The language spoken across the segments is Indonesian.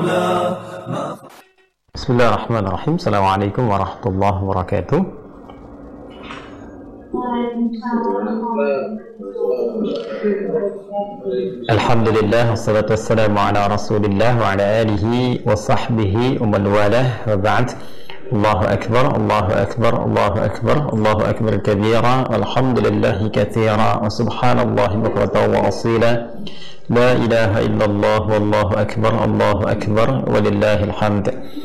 Bismillahirrahmanirrahim. Assalamualaikum warahmatullahi wabarakatuh. Alhamdulillah, wassalatu wassalamu ala rasulillah wa ala alihi wa sahbihi wa man walah, wa ba'd. Allahu akbar, Allahu akbar, Allahu akbar, Allahu akbar kabira, walhamdulillahi katsira, wa subhanallahi bukratan wa asila. La ilaha illallah, wallahu akbar, walillahil hamd.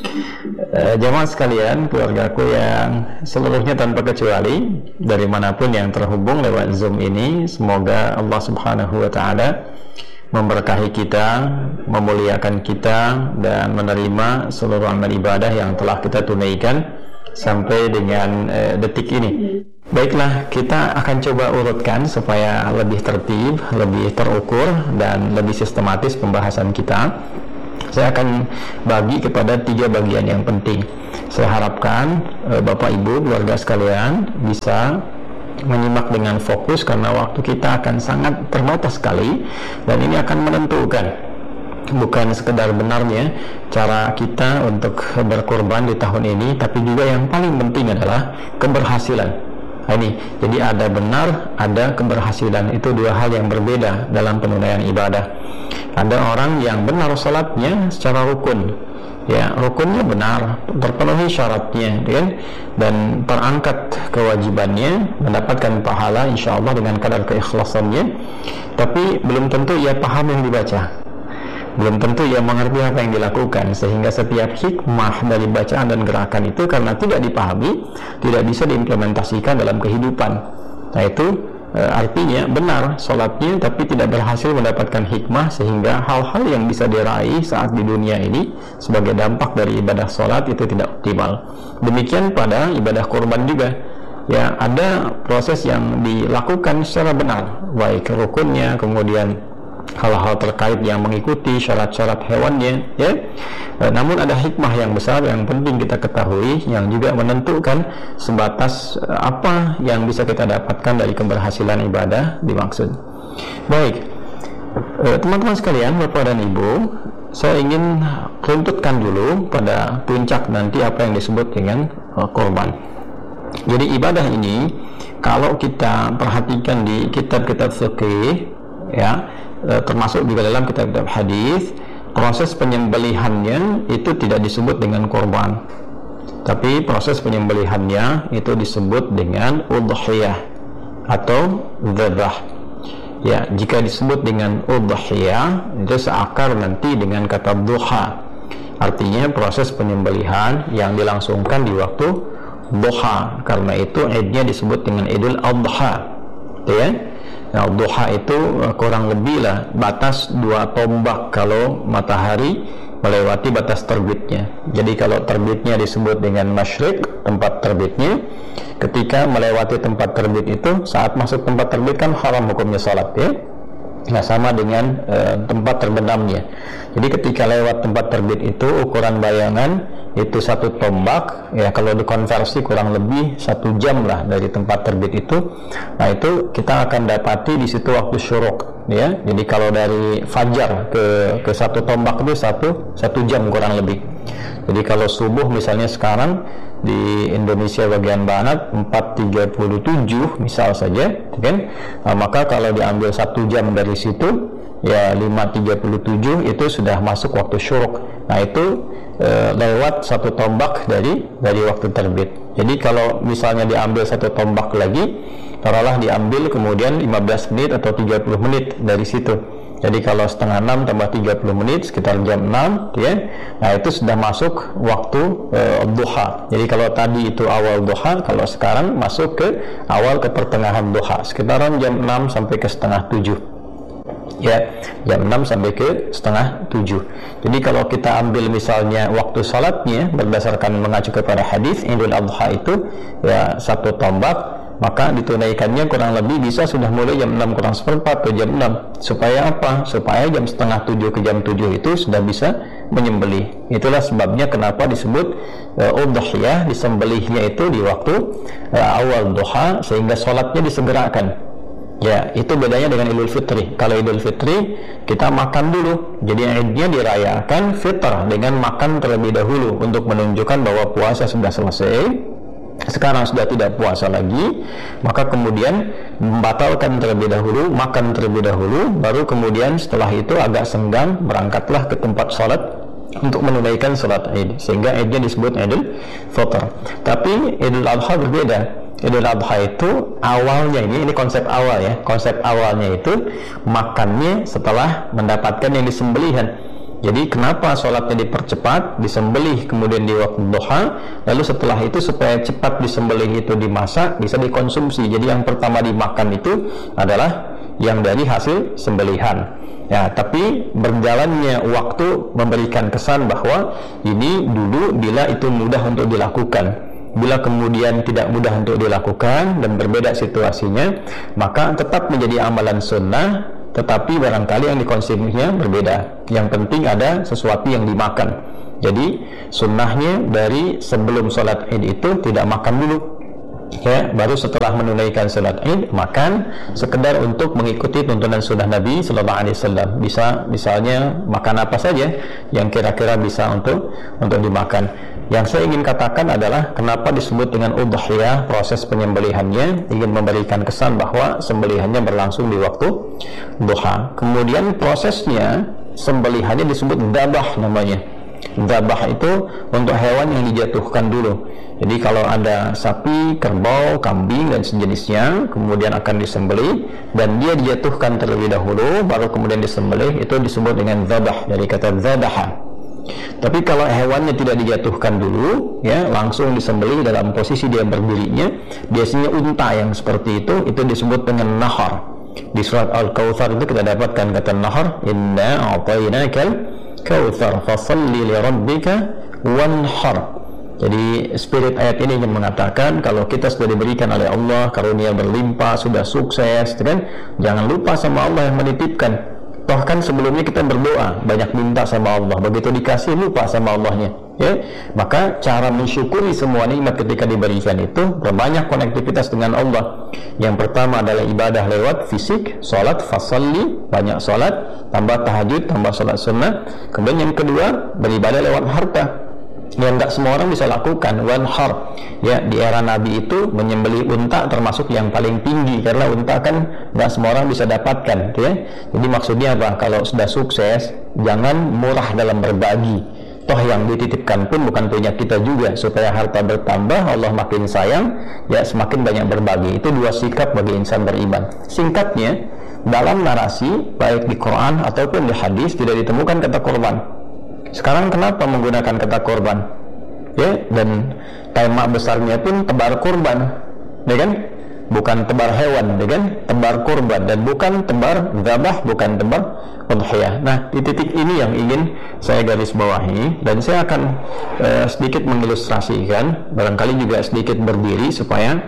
Jamaah sekalian, keluargaku yang seluruhnya tanpa kecuali dari manapun yang terhubung lewat Zoom ini, semoga Allah Subhanahu wa taala memberkahi kita, memuliakan kita, dan menerima seluruh amal ibadah yang telah kita tunaikan sampai dengan detik ini. Baiklah, kita akan coba urutkan supaya lebih tertib, lebih terukur, dan lebih sistematis pembahasan kita. Saya akan bagi kepada 3 bagian yang penting. Saya harapkan Bapak Ibu, keluarga sekalian bisa menyimak dengan fokus karena waktu kita akan sangat terbatas sekali, dan ini akan menentukan bukan sekedar benarnya cara kita untuk berkorban di tahun ini, tapi juga yang paling penting adalah keberhasilan. Ini, jadi ada benar, ada keberhasilan. Itu 2 hal yang berbeda dalam penunaian ibadah. Ada orang yang benar salatnya secara rukun, ya, rukunnya benar, terpenuhi syaratnya, kan? Dan terangkat kewajibannya, mendapatkan pahala insyaallah dengan kadar keikhlasannya. Tapi belum tentu ia paham yang dibaca, belum tentu ia mengerti apa yang dilakukan, sehingga setiap hikmah dari bacaan dan gerakan itu karena tidak dipahami, tidak bisa diimplementasikan dalam kehidupan. Nah itu artinya benar sholatnya tapi tidak berhasil mendapatkan hikmah, sehingga hal-hal yang bisa diraih saat di dunia ini sebagai dampak dari ibadah sholat itu tidak optimal. Demikian pada ibadah kurban juga, ya, ada proses yang dilakukan secara benar, baik rukunnya, kemudian hal-hal terkait yang mengikuti syarat-syarat hewannya, ya. Namun ada hikmah yang besar yang penting kita ketahui, yang juga menentukan sebatas apa yang bisa kita dapatkan dari keberhasilan ibadah dimaksud. Baik, teman-teman sekalian, Bapak dan Ibu, saya ingin runtutkan dulu pada puncak nanti apa yang disebut dengan korban. Jadi ibadah ini kalau kita perhatikan di kitab-kitab fikih, ya, termasuk juga dalam kitab-kitab hadis, proses penyembelihannya itu tidak disebut dengan korban, tapi proses penyembelihannya itu disebut dengan udhiyah atau dzabah. Ya, jika disebut dengan udhiyah itu seakar nanti dengan kata duha, artinya proses penyembelihan yang dilangsungkan di waktu duha. Karena itu idnya disebut dengan Idul Adha, ya. Nah, duha itu kurang lebih lah batas 2 tombak kalau matahari melewati batas terbitnya. Jadi kalau terbitnya disebut dengan masyriq, tempat terbitnya. Ketika melewati tempat terbit itu, saat masuk tempat terbit kan haram hukumnya salat, ya. Nah, sama dengan tempat terbenamnya. Jadi ketika lewat tempat terbit itu, ukuran bayangan itu 1 tombak, ya, kalau dikonversi kurang lebih 1 jam lah dari tempat terbit itu. Nah itu kita akan dapati di situ waktu syuruk, ya. Jadi kalau dari fajar ke 1 tombak itu satu jam kurang lebih. Jadi kalau subuh misalnya sekarang di Indonesia bagian barat 4.37 misal saja, kan? Nah, maka kalau diambil 1 jam dari situ, ya 5.37 itu sudah masuk waktu syuruk. Nah itu lewat 1 tombak dari waktu terbit. Jadi kalau misalnya diambil 1 tombak lagi, taruhlah diambil kemudian 15 menit atau 30 menit dari situ. Jadi kalau setengah 6 tambah 30 menit sekitar jam 6, ya. Nah itu sudah masuk waktu duha. Jadi kalau tadi itu awal duha, kalau sekarang masuk ke awal ke pertengahan duha, sekitaran jam 6 sampai ke setengah 7. Ya, jam 6 sampai ke setengah 7. Jadi kalau kita ambil misalnya waktu salatnya berdasarkan mengacu kepada hadis Idul Adha itu, ya 1 tombak, maka ditunaikannya kurang lebih bisa sudah mulai jam 6 kurang seperempat atau jam 6. Supaya apa? Supaya jam setengah 7 ke jam 7 itu sudah bisa menyembelih. Itulah sebabnya kenapa disebut udhiyah, disembelihnya itu di waktu awal duha, sehingga sholatnya disegerakan. Ya, itu bedanya dengan Idul Fitri. Kalau Idul Fitri kita makan dulu. Jadi Idnya dirayakan fitr dengan makan terlebih dahulu untuk menunjukkan bahwa puasa sudah selesai. Sekarang sudah tidak puasa lagi, maka kemudian membatalkan terlebih dahulu, makan terlebih dahulu, baru kemudian setelah itu agak senggang berangkatlah ke tempat sholat untuk menunaikan sholat Id, sehingga Idnya disebut Idul Fitr. Tapi Idul Adha berbeda. Idul Adha itu awalnya ini konsep awal ya. Konsep awalnya itu makannya setelah mendapatkan yang disembelihan. Jadi kenapa sholatnya dipercepat, disembelih kemudian di waktu duha, lalu setelah itu supaya cepat disembelih itu dimasak, bisa dikonsumsi. Jadi yang pertama dimakan itu adalah yang dari hasil sembelihan. Ya, tapi berjalannya waktu memberikan kesan bahwa ini dulu bila itu mudah untuk dilakukan. Bila kemudian tidak mudah untuk dilakukan dan berbeda situasinya, maka tetap menjadi amalan sunnah, tetapi barangkali yang dikonsumsinya berbeda. Yang penting ada sesuatu yang dimakan. Jadi sunnahnya dari sebelum sholat Id itu tidak makan dulu, ya, baru setelah menunaikan sholat Id makan, sekedar untuk mengikuti tuntunan sunnah Nabi Sallallahu Alaihi Wasallam. Bisa misalnya makan apa saja yang kira-kira bisa untuk dimakan. Yang saya ingin katakan adalah kenapa disebut dengan udhiyah, proses penyembelihannya, ingin memberikan kesan bahwa sembelihannya berlangsung di waktu duha. Kemudian prosesnya sembelihannya disebut dzabah namanya. Dzabah itu untuk hewan yang dijatuhkan dulu. Jadi kalau ada sapi, kerbau, kambing dan sejenisnya kemudian akan disembelih dan dia dijatuhkan terlebih dahulu baru kemudian disembelih, itu disebut dengan dzabah, dari kata dzabaha. Tapi kalau hewannya tidak dijatuhkan dulu, ya, langsung disembelih dalam posisi dia berdirinya, biasanya unta yang seperti itu disebut dengan nahar. Di surat Al-Kautsar itu kita dapatkan kata nahar, inna a'tainakal kautsar fasalli li rabbika wanhar. Jadi spirit ayat ini ingin mengatakan kalau kita sudah diberikan oleh Allah karunia berlimpah, sudah sukses, kan? Jangan lupa sama Allah yang menitipkan. Toh kan sebelumnya kita berdoa, banyak minta sama Allah, begitu dikasih lupa sama Allahnya, ya. Maka cara mensyukuri semua nikmat ketika diberikan itu berbanyak konektivitas dengan Allah. Yang pertama adalah ibadah lewat fisik, sholat, fasalli, banyak sholat, tambah tahajud, tambah sholat sunnah. Kemudian yang kedua, beribadah lewat harta, yang enggak semua orang bisa lakukan, wanhar. Ya, di era Nabi itu menyembelih unta termasuk yang paling tinggi, karena unta kan enggak semua orang bisa dapatkan, ya. Jadi maksudnya apa? Kalau sudah sukses, jangan murah dalam berbagi. Toh yang dititipkan pun bukan punya kita juga, supaya harta bertambah, Allah makin sayang, ya semakin banyak berbagi. Itu dua sikap bagi insan beriman. Singkatnya, dalam narasi baik di Quran ataupun di hadis tidak ditemukan kata korban. Sekarang kenapa menggunakan kata korban? Ya, dan tema besarnya pun tebar korban, ya kan? Bukan tebar hewan, ya kan? Tebar korban, dan bukan tebar dzabah, bukan tebar udhiyah. Nah, di titik ini yang ingin saya garis bawahi, dan saya akan sedikit mengilustrasikan, barangkali juga sedikit berdiri supaya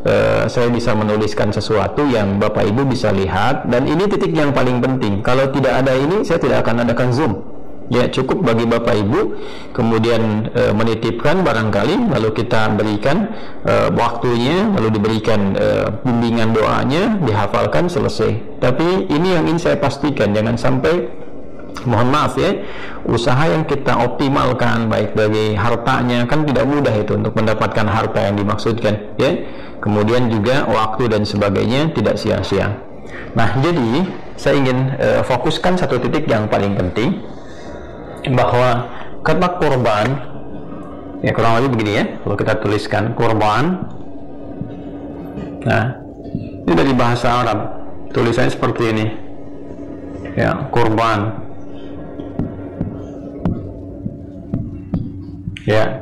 saya bisa menuliskan sesuatu yang Bapak Ibu bisa lihat. Dan ini titik yang paling penting. Kalau tidak ada ini, saya tidak akan adakan Zoom. Ya, cukup bagi Bapak Ibu kemudian menitipkan barangkali, lalu kita berikan waktunya, lalu diberikan bimbingan doanya, dihafalkan, selesai. Tapi ini yang ingin saya pastikan, jangan sampai, mohon maaf ya, usaha yang kita optimalkan baik bagi hartanya, kan tidak mudah itu untuk mendapatkan harta yang dimaksudkan, ya. Kemudian juga waktu dan sebagainya tidak sia-sia. Nah, jadi saya ingin fokuskan satu titik yang paling penting, bahwa kata kurban, ya kurang lebih begini ya, kalau kita tuliskan kurban. Nah, ini dari bahasa Arab, tulisannya seperti ini, ya, kurban, ya,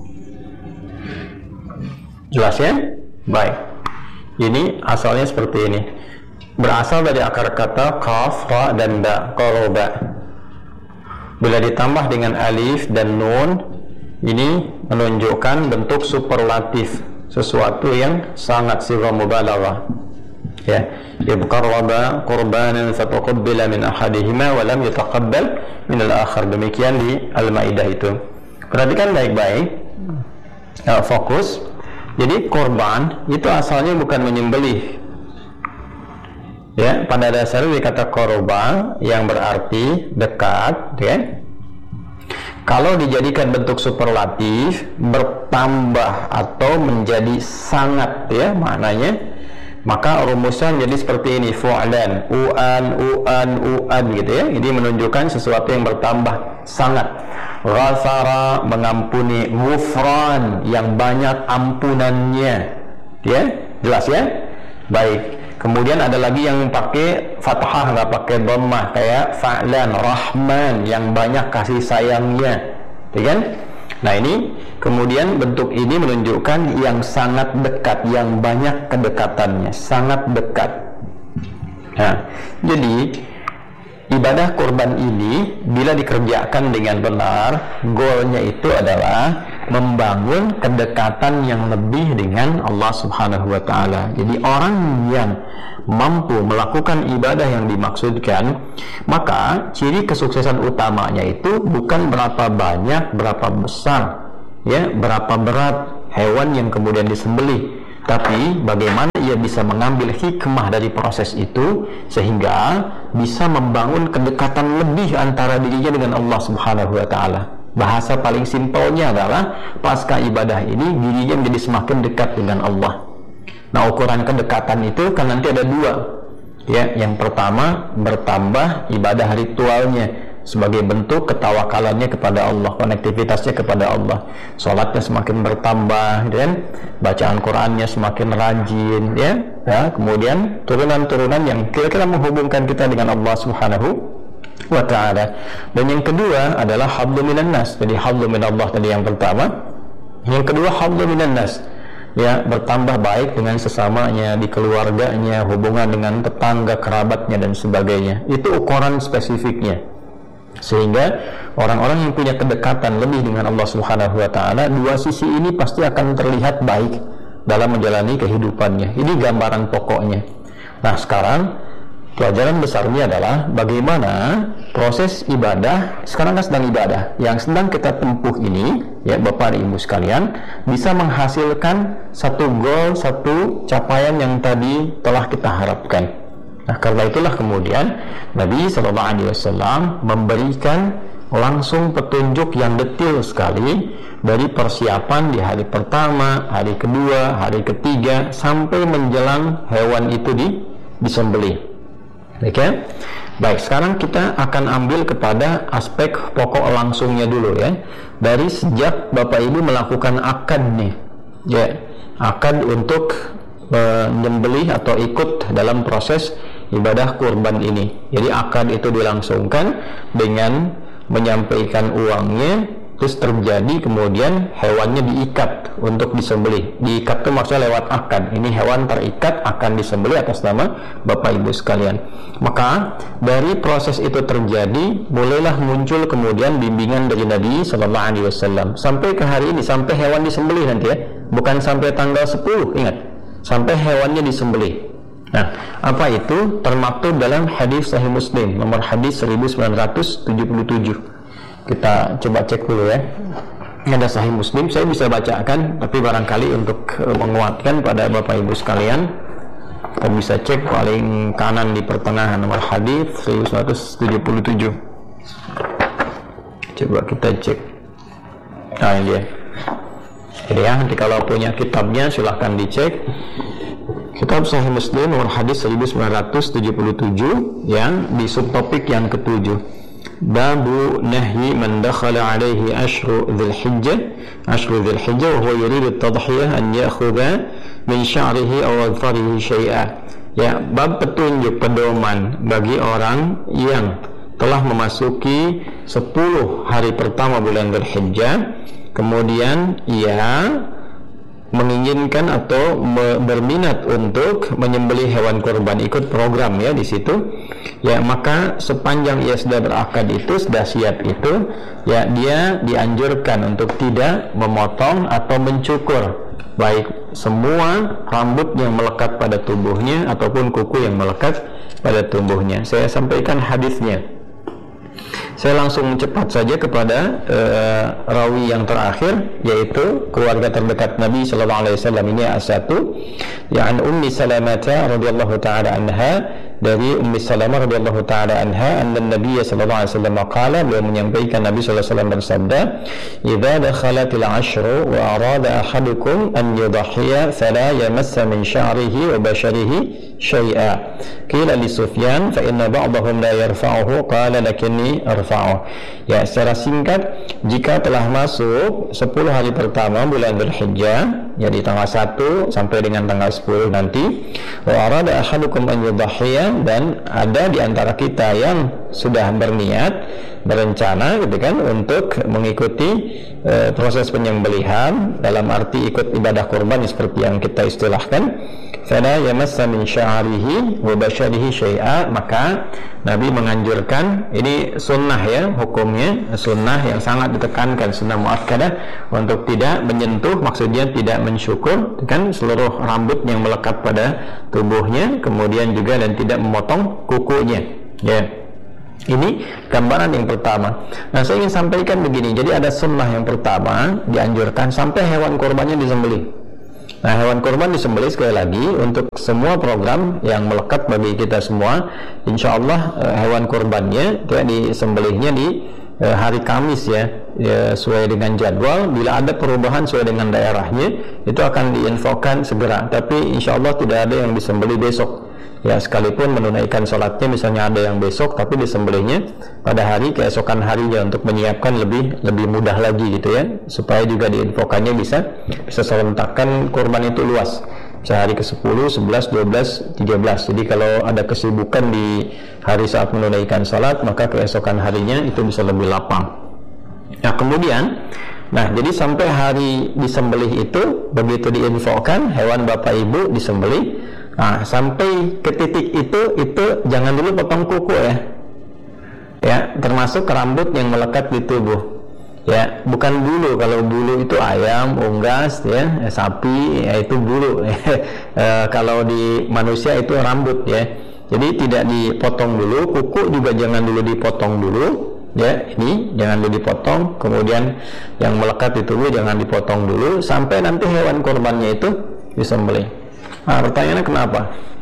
jelas ya? Baik, ini asalnya seperti ini, berasal dari akar kata kaf, ra, dan ba, qoroba. Bila ditambah dengan alif dan nun, ini menunjukkan bentuk superlatif, sesuatu yang sangat sifat mubalaghah. Ya, qarraba qurbanan fataqabbala min ahadihima wa lam yataqabbal min al-akhar. Demikian di Al-Maidah itu. Perhatikan baik-baik. Fokus. Jadi korban itu asalnya bukan menyembelih. Ya, pada dasarnya kata qoroba yang berarti dekat, ya. Kalau dijadikan bentuk superlatif, bertambah atau menjadi sangat, ya, maknanya, maka rumusnya jadi seperti ini, fu'lan, u'an gitu, ya. Ini menunjukkan sesuatu yang bertambah sangat. Ghafara, mengampuni. Ghufran, yang banyak ampunannya, ya. Jelas, ya? Baik. Kemudian ada lagi yang pakai fathah, nggak pakai dhammah, kayak fa'lan. Rahman, yang banyak kasih sayangnya, ya kan? Nah, ini kemudian bentuk ini menunjukkan yang sangat dekat, yang banyak kedekatannya, sangat dekat. Nah, jadi ibadah kurban ini bila dikerjakan dengan benar, goalnya itu adalah membangun kedekatan yang lebih dengan Allah Subhanahu wa Ta'ala. Jadi orang yang mampu melakukan ibadah yang dimaksudkan, maka ciri kesuksesan utamanya itu bukan berapa banyak, berapa besar, ya, berapa berat hewan yang kemudian disembelih, tapi bagaimana ia bisa mengambil hikmah dari proses itu sehingga bisa membangun kedekatan lebih antara dirinya dengan Allah Subhanahu wa Ta'ala. Bahasa paling simpelnya adalah pasca ibadah ini dirinya menjadi semakin dekat dengan Allah. Nah, ukuran kedekatan itu kan nanti ada dua, ya. Yang pertama, bertambah ibadah ritualnya sebagai bentuk ketawakalannya kepada Allah, konektivitasnya kepada Allah. Salatnya semakin bertambah, dan bacaan Qurannya semakin rajin, ya. Kemudian turunan-turunan yang kira-kira menghubungkan kita dengan Allah Subhanahu wa Ta'ala. Dan yang kedua adalah hablu minan nas. Jadi hablu minallah tadi yang pertama. Yang kedua hablu minan nas, ya, bertambah baik dengan sesamanya, di keluarganya, hubungan dengan tetangga, kerabatnya, dan sebagainya. Itu ukuran spesifiknya. Sehingga orang-orang yang punya kedekatan lebih dengan Allah Subhanahu wa Ta'ala, dua sisi ini pasti akan terlihat baik dalam menjalani kehidupannya. Ini gambaran pokoknya. Nah, sekarang pelajaran besarnya adalah bagaimana proses ibadah, sekarang kan sedang ibadah, yang sedang kita tempuh ini, ya Bapak dan Ibu sekalian, bisa menghasilkan satu goal, satu capaian yang tadi telah kita harapkan. Nah, karena itulah kemudian Nabi SAW memberikan langsung petunjuk yang detail sekali dari persiapan di hari pertama, hari kedua, hari ketiga, sampai menjelang hewan itu disembelih. Okay? Baik, sekarang kita akan ambil kepada aspek pokok langsungnya dulu, ya. Dari sejak Bapak Ibu melakukan akad nih, ya, akad untuk menyembelih atau ikut dalam proses ibadah kurban ini. Jadi akad itu dilangsungkan dengan menyampaikan uangnya, terus terjadi kemudian hewannya diikat untuk disembelih. Diikat itu maksudnya lewat akad. Ini hewan terikat akan disembelih atas nama Bapak Ibu sekalian. Maka dari proses itu terjadi, mulailah muncul kemudian bimbingan dari Nabi SAW sampai ke hari ini, sampai hewan disembelih nanti, ya. Bukan sampai tanggal 10, ingat, sampai hewannya disembelih. Nah, apa itu? Termaktub dalam hadis Sahih Muslim nomor hadis 1977. Kita coba cek dulu, ya. Ini ada Sahih Muslim, saya bisa bacakan, tapi barangkali untuk menguatkan pada Bapak Ibu sekalian, kita bisa cek paling kanan di pertengahan nomor hadis 1977. Coba kita cek. Nah, ini dia. Jadi, ya, nanti kalau punya kitabnya silahkan dicek. Kitab Sahih Muslim nomor hadis 1977, yang di subtopik yang ketujuh. Babu nahyi man dakhala alaihi ashru dzul hijjah wa huwa yuridu at-tadhhiyah an ya'khudha min sya'rihi aw adfarihi syai'a. Ya, bab petunjuk pedoman bagi orang yang telah memasuki 10 hari pertama bulan Dzulhijjah, kemudian ia menginginkan atau berminat untuk menyembelih hewan kurban, ikut program, ya, di situ, ya, maka sepanjang ia sudah berakad itu, sudah siap itu, ya, dia dianjurkan untuk tidak memotong atau mencukur baik semua rambut yang melekat pada tubuhnya ataupun kuku yang melekat pada tubuhnya. Saya sampaikan hadisnya. Saya langsung cepat saja kepada rawi yang terakhir, yaitu keluarga terdekat Nabi sallallahu alaihi wasallam. Ini as-satu, ya, an Ummi Salamah radhiyallahu taala anha dari Ummi Salamah radhiyallahu taala anha, anna Nabi sallallahu alaihi wasallam qala, beliau menyampaikan Nabi sallallahu alaihi wasallam bersabda, "Idza dakhalatil 'ashru wa arada ahadukum an yudhhiya fala yamassa min sya'rihi wa basharihi syai'a." Qila li Sufyan, "Fa inna ba'dahum la yarfa'uhu." Qala, "Lakinni arfa'uhu." Ya, secara singkat, jika telah masuk 10 hari pertama bulan Dzulhijjah, jadi tanggal 1 sampai dengan tanggal 10 nanti, wa arada ahadukum an yudhhiya, dan ada di antara kita yang sudah berniat, berencana gitu kan untuk mengikuti proses penyembelihan, dalam arti ikut ibadah kurban seperti yang kita istilahkan, fala yamassa min sya'rihi wa basharihi syai'a, maka Nabi menganjurkan, ini sunnah ya, hukumnya sunnah yang sangat ditekankan, sunnah muakkadah, untuk tidak menyentuh, maksudnya tidak mensyukur kan seluruh rambut yang melekat pada tubuhnya, kemudian juga dan tidak memotong kukunya ya. Ini gambaran yang pertama. Nah, saya ingin sampaikan begini, jadi ada sunnah yang pertama, dianjurkan sampai hewan kurbannya disembelih. Nah, hewan kurban disembelih sekali lagi untuk semua program yang melekat bagi kita semua. Insya Allah hewan kurbannya itu disembelihnya di hari Kamis ya, sesuai dengan jadwal. Bila ada perubahan sesuai dengan daerahnya, itu akan diinfokan segera. Tapi insya Allah tidak ada yang disembelih besok. Ya, sekalipun menunaikan sholatnya misalnya ada yang besok, tapi disembelihnya pada hari keesokan harinya untuk menyiapkan lebih mudah lagi gitu ya, supaya juga diinfokannya bisa serentakkan kurban itu luas, bisa hari ke-10, 11, 12, 13. Jadi kalau ada kesibukan di hari saat menunaikan sholat, maka keesokan harinya itu bisa lebih lapang. Nah, kemudian jadi sampai hari disembelih itu, begitu diinfokan hewan bapak ibu disembelih, nah, sampai ke titik itu jangan dulu potong kuku ya, termasuk rambut yang melekat di tubuh ya, bukan bulu. Kalau bulu itu ayam, unggas ya, sapi ya, itu bulu kalau di manusia itu rambut ya, jadi tidak dipotong dulu. Kuku juga jangan dulu dipotong dulu ya, ini jangan dulu dipotong. Kemudian yang melekat di tubuh jangan dipotong dulu sampai nanti hewan korbannya itu disembelih. Nah, pertanyaannya kenapa?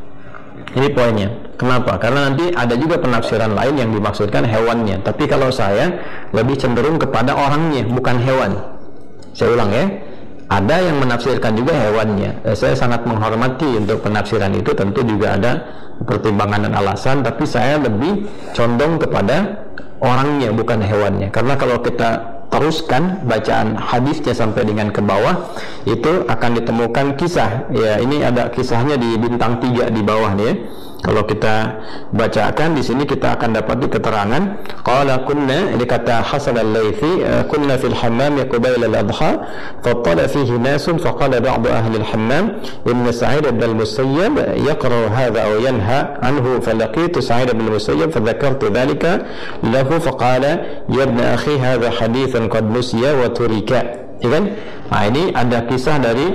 Ini poinnya. Kenapa? Karena nanti ada juga penafsiran lain yang dimaksudkan hewannya. Tapi kalau saya lebih cenderung kepada orangnya, bukan hewan. Saya ulang ya. Ada yang menafsirkan juga hewannya. Saya sangat menghormati untuk penafsiran itu. Tentu juga ada pertimbangan dan alasan. Tapi saya lebih condong kepada orangnya, bukan hewannya. Karena kalau kita teruskan bacaan hadisnya sampai dengan ke bawah, itu akan ditemukan kisah ya. Ini ada kisahnya di bintang 3 di bawah nih ya. Kalau kita bacakan di sini kita akan dapat keterangan. Qala kunna, ini kata Hasan al-Laythi, kunna fil hammam qabla al-adha fattala fihi nasun faqala ba'du ahli al-hammam inna Sa'id ibn al-Musayyab yaqra hadha aw yanha anhu, falaqitu Sa'id ibn al-Musayyab fadhakartu dhalika lahu faqala ya ibn akhi hadha hadithan qad nusiya wa turika. Kan? Nah, ini ada kisah dari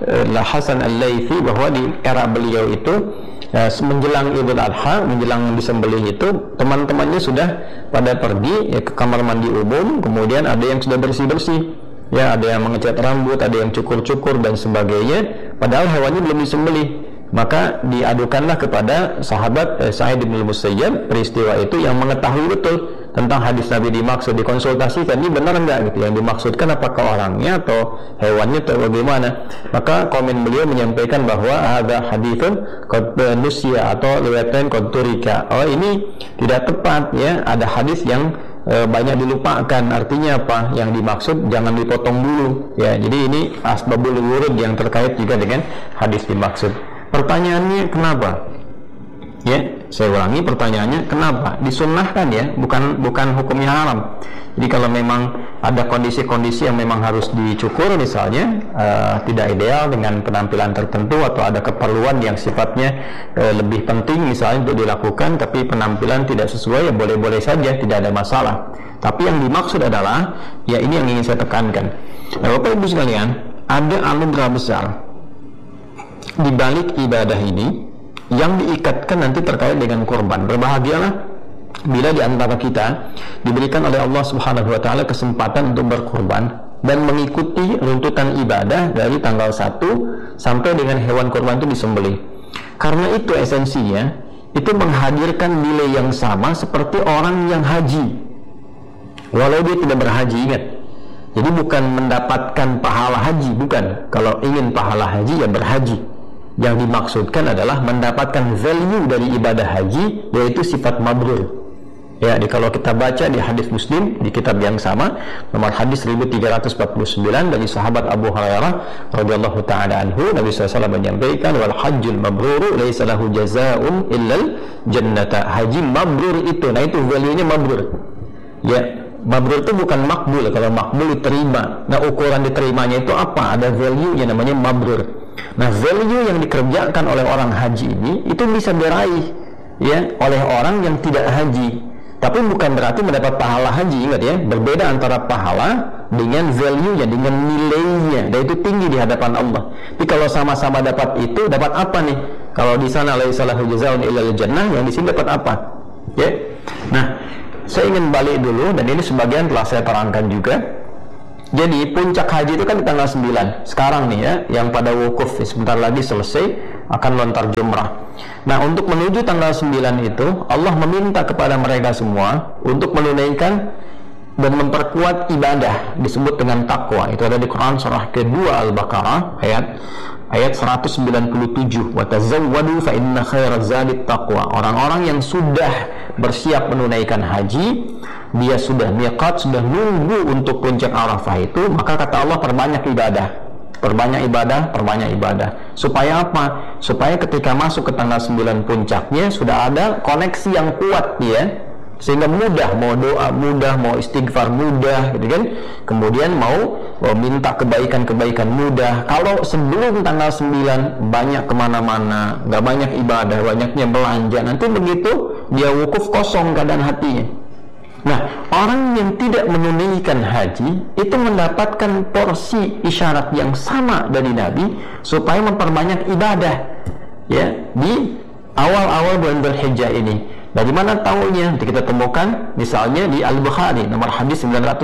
Hasan al-Laythi bahwa di era beliau itu menjelang Idul Adha, menjelang disembelih itu, teman-temannya sudah pada pergi ya, ke kamar mandi umum. Kemudian ada yang sudah bersih-bersih ya, ada yang mengecat rambut, ada yang cukur-cukur dan sebagainya, padahal hewannya belum disembelih. Maka diadukanlah kepada sahabat Sa'id bin Musayyab peristiwa itu, yang mengetahui betul tentang hadis Nabi dimaksud, dikonsultasikan, ini benar enggak gitu, yang dimaksudkan apakah orangnya atau hewannya atau bagaimana. Maka komen beliau menyampaikan bahwa ada haditsun qad nusiya atau riwayatkan qad turika. Oh, ini tidak tepat ya, ada hadis yang banyak dilupakan. Artinya apa? Yang dimaksud jangan dipotong dulu ya. Jadi ini asbabul wurud yang terkait juga dengan hadis dimaksud. Pertanyaannya kenapa? Ya, saya ulangi pertanyaannya kenapa? Disunnahkan ya, bukan hukumnya haram. Jadi kalau memang ada kondisi-kondisi yang memang harus dicukur misalnya, tidak ideal dengan penampilan tertentu, atau ada keperluan yang sifatnya lebih penting misalnya untuk dilakukan, tapi penampilan tidak sesuai, ya boleh-boleh saja, tidak ada masalah. Tapi yang dimaksud adalah, ya ini yang ingin saya tekankan. Nah, Bapak Ibu sekalian, ada anugerah besar di balik ibadah ini yang diikatkan nanti terkait dengan kurban. Berbahagialah bila di antara kita diberikan oleh Allah Subhanahu wa taala kesempatan untuk berkurban dan mengikuti runtutan ibadah dari tanggal 1 sampai dengan hewan kurban itu disembelih. Karena itu esensinya, itu menghadirkan nilai yang sama seperti orang yang haji, walau dia tidak berhaji. Ingat, jadi bukan mendapatkan pahala haji, bukan. Kalau ingin pahala haji ya berhaji. Yang dimaksudkan adalah mendapatkan value dari ibadah haji, yaitu sifat mabrur. Ya, kalau kita baca di hadis Muslim di kitab yang sama, nomor hadis 1349 dari sahabat Abu Hurairah radhiyallahu taala anhu, Nabi SAW menyampaikan, wal hajjul mabrur laisa lahu jazaa'un illal jannata. Haji mabrur itu, nah itu value-nya mabrur. Ya, mabrur itu bukan makbul. Kalau makbul diterima. Nah, ukuran diterimanya itu apa? Ada value-nya namanya mabrur. Nah, value yang dikerjakan oleh orang haji ini itu bisa diraih ya oleh orang yang tidak haji. Tapi bukan berarti mendapat pahala haji. Ingat ya, berbeda antara pahala dengan value-nya, dengan nilainya, dan itu tinggi di hadapan Allah. Tapi kalau sama-sama dapat itu, dapat apa nih? Kalau di sana laisa lahu jazaa'un illal jannah, yang di sini dapat apa? Ya. Nah, saya ingin balik dulu, dan ini sebagian telah saya terangkan juga. Jadi puncak haji itu kan di tanggal 9 sekarang nih ya, yang pada wukuf sebentar lagi selesai akan lontar jumrah. Nah, untuk menuju tanggal 9 itu Allah meminta kepada mereka semua untuk menunaikan dan memperkuat ibadah, disebut dengan takwa. Itu ada di Quran surah kedua Al-Baqarah ayat 197, wa tazawwadu fa inna khairaz zadit taqwa. Orang-orang yang sudah bersiap menunaikan haji, dia sudah miqat, sudah nunggu untuk puncak Arafah itu, maka kata Allah perbanyak ibadah. Perbanyak ibadah. Supaya apa? Supaya ketika masuk ke tanggal 9 puncaknya sudah ada koneksi yang kuat ya, sehingga mudah, mau doa mudah, mau istighfar mudah gitu kan. Kemudian mau minta kebaikan-kebaikan mudah. Kalau sebelum tanggal 9 banyak kemana-mana, nggak banyak ibadah, banyaknya belanja, nanti begitu dia wukuf kosong keadaan hatinya. Nah, orang yang tidak menunaikan haji itu mendapatkan porsi isyarat yang sama dari Nabi supaya memperbanyak ibadah ya di awal-awal bulan Dzulhijjah ini. Dari mana tahunya? Nanti kita temukan misalnya di Al-Bukhari nomor hadis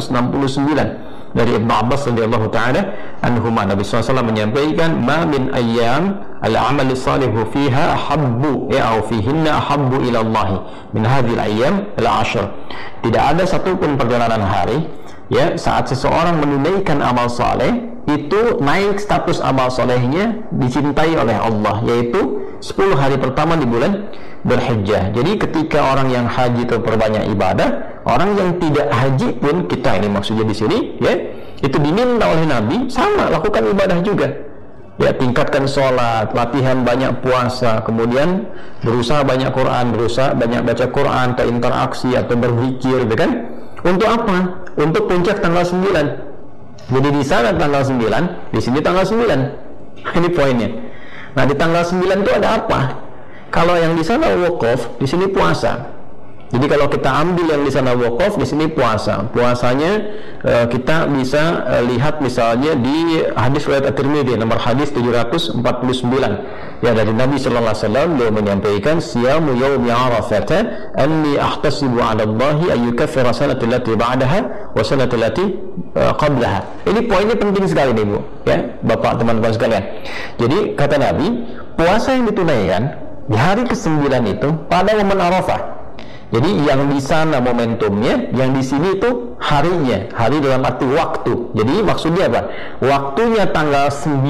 969 dari Ibnu Abbas radhiyallahu taala anhuma, Nabi SAW menyampaikan, ma min ayyam al-amal salihu fiha ahabbu au fihinna ahabbu ila Allah min hadhil ayyam al-ashr. Tidak ada satupun perjalanan hari ya saat seseorang menunaikan amal saleh itu naik status amal salehnya dicintai oleh Allah, yaitu 10 hari pertama di bulan Dzulhijjah. Jadi ketika orang yang haji itu perbanyak ibadah, orang yang tidak haji pun, kita ini maksudnya di sini ya, itu diminta oleh Nabi sama lakukan ibadah juga. Ya, tingkatkan sholat, latihan banyak puasa, kemudian berusaha banyak Quran, berusaha banyak baca Quran, atau interaksi atau berzikir gitu kan. Untuk apa? Untuk puncak tanggal 9. Jadi di sana tanggal 9, di sini tanggal 9. Ini poinnya. Nah, di tanggal 9 itu ada apa? Kalau yang di sana wukuf, di sini puasa. Jadi kalau kita ambil yang di sana wukuf, di sini puasa. Puasanya kita bisa lihat misalnya di hadis riwayat At-Tirmidzi nomor hadis 749. Ya, dari Nabi sallallahu alaihi wasallam beliau menyampaikan, siyamu yaumi arafah anni ahtasibu 'ala Allah ay yukaffira sanata allati ba'daha wa sanata allati qablaha. Ini poinnya penting sekali nih Bu, ya, Bapak teman-teman sekalian. Jadi kata Nabi, puasa yang ditunaikan di hari ke-9 itu pada momen Arafah. Jadi yang di sana momentumnya, yang di sini itu harinya, hari dalam arti waktu. Jadi maksudnya apa? Waktunya tanggal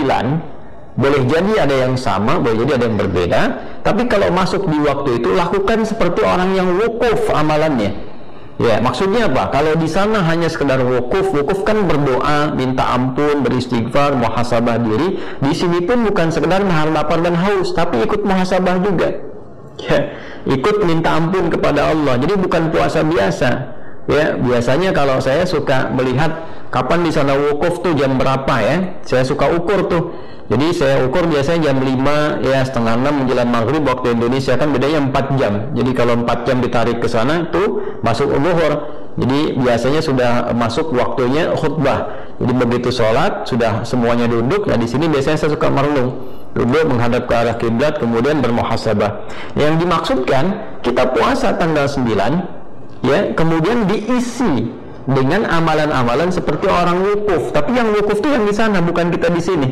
9 boleh jadi ada yang sama, boleh jadi ada yang berbeda. Tapi kalau masuk di waktu itu, lakukan seperti orang yang wukuf amalannya. Ya, maksudnya apa? Kalau di sana hanya sekedar wukuf kan berdoa, minta ampun, beristighfar, muhasabah diri. Di sini pun bukan sekedar nahan lapar dan haus, tapi ikut muhasabah juga. Ya, ikut minta ampun kepada Allah. Jadi bukan puasa biasa. Ya, biasanya kalau saya suka melihat kapan di sana wukuf tuh jam berapa ya. Saya suka ukur tuh. Jadi saya ukur biasanya jam 5 ya, setengah 6 menjelang maghrib waktu Indonesia, kan bedanya 4 jam. Jadi kalau 4 jam ditarik ke sana tuh masuk zuhur. Jadi biasanya sudah masuk waktunya khutbah. Jadi begitu sholat sudah semuanya duduk. Nah, di sini biasanya saya suka merenung, duduk menghadap ke arah kiblat, kemudian bermuhasabah. Yang dimaksudkan kita puasa tanggal 9 ya, kemudian diisi dengan amalan-amalan seperti orang wukuf. Tapi yang wukuf itu yang di sana, bukan kita di sini.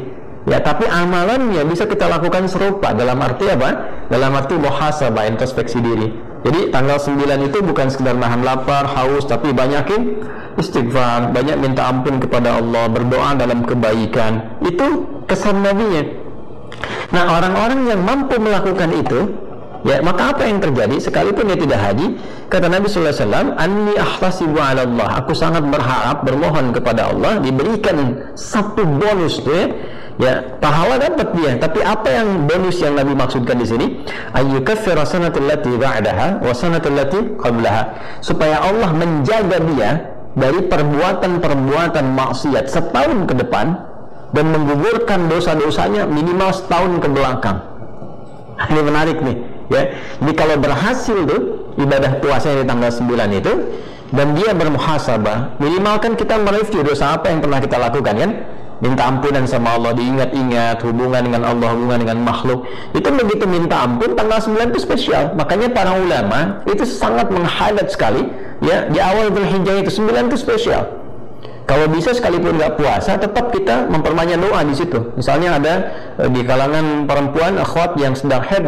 Ya, tapi amalannya bisa kita lakukan serupa. Dalam arti apa? Dalam arti muhasabah, introspeksi diri. Jadi tanggal 9 itu bukan sekedar nahan lapar, haus, tapi banyakin istighfar, banyak minta ampun kepada Allah, berdoa dalam kebaikan. Itu kesan Nabi-nya. Nah, orang-orang yang mampu melakukan itu, ya, maka apa yang terjadi? Sekalipun dia tidak haji, kata Nabi SAW, anni ahtasibu ala Allah, aku sangat berharap, bermohon kepada Allah diberikan satu bonus tuh, ya, pahala dapat dia. Tapi apa yang bonus yang Nabi maksudkan di sini? Ayyukaffira sanatal lati ba'daha wa sanatal lati qablaha, supaya Allah menjaga dia dari perbuatan-perbuatan maksiat setahun ke depan dan menggugurkan dosa-dosanya minimal setahun ke belakang. Ini menarik nih, ya. Jadi kalau berhasil tuh ibadah puasa di tanggal 9 itu, dan dia bermuhasabah, minimal kan kita mereview dosa apa yang pernah kita lakukan, kan? Minta ampunan sama Allah, diingat-ingat hubungan dengan Allah, hubungan dengan makhluk. Itu begitu minta ampun, tanggal 9 itu spesial. Makanya para ulama itu sangat meng-highlight sekali, ya, di awal Dzulhijjah itu 9 itu spesial. Kalau bisa sekalipun nggak puasa, tetap kita memperbanyak doa di situ. Misalnya ada di kalangan perempuan akhwat yang sedang haid